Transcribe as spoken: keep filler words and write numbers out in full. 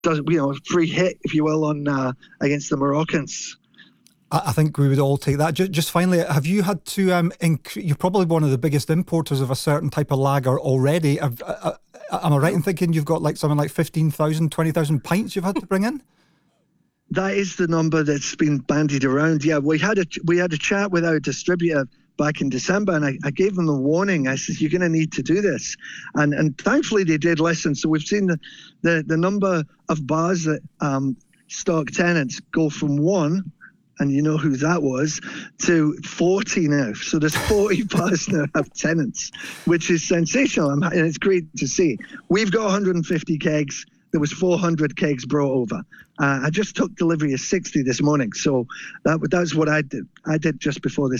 does you know free hit, if you will, on uh, against the Moroccans. I think we would all take that. Just, just finally, have you had to? Um, inc- you're probably one of the biggest importers of a certain type of lager already. Have, uh, uh, am I right in thinking you've got like something like fifteen thousand, twenty thousand pints you've had to bring in? That is the number that's been bandied around. Yeah, we had a we had a chat with our distributor back in December, and I, I gave them the warning. I said, you're going to need to do this, and and thankfully they did listen. So we've seen the the, the number of bars that um, stock tenants go from one, and you know who that was, to forty now. So there's forty bars now have tenants, which is sensational, and it's great to see. We've got one hundred fifty kegs. There was four hundred kegs brought over. Uh, I just took delivery of sixty this morning, so that that's what I did. I did just before this